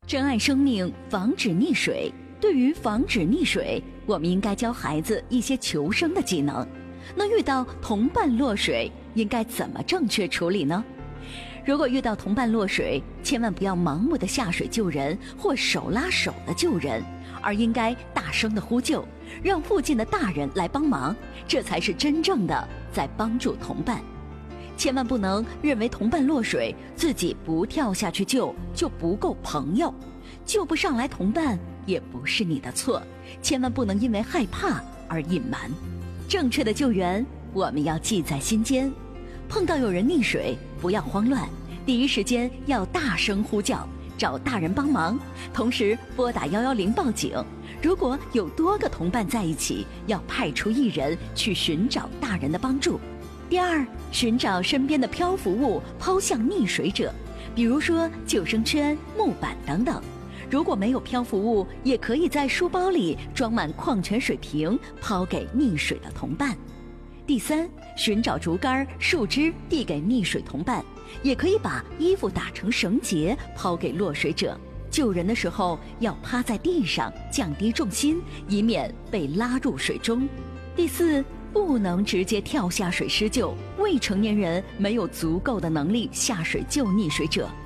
珍爱生命，防止溺水。对于防止溺水，我们应该教孩子一些求生的技能。那遇到同伴落水，应该怎么正确处理呢？如果遇到同伴落水，千万不要盲目的下水救人或手拉手的救人，而应该大声的呼救，让附近的大人来帮忙，这才是真正的在帮助同伴。千万不能认为同伴落水，自己不跳下去救就不够朋友，救不上来同伴也不是你的错，千万不能因为害怕而隐瞒。正确的救援我们要记在心间，碰到有人溺水不要慌乱，第一时间要大声呼叫，找大人帮忙，同时拨打110报警。如果有多个同伴在一起，要派出一人去寻找大人的帮助。第二，寻找身边的漂浮物抛向溺水者，比如说救生圈、木板等等。如果没有漂浮物，也可以在书包里装满矿泉水瓶，抛给溺水的同伴。第三，寻找竹竿、树枝递给溺水同伴，也可以把衣服打成绳结抛给落水者。救人的时候要趴在地上，降低重心，以免被拉入水中。第四，不能直接跳下水施救，未成年人没有足够的能力下水救溺水者，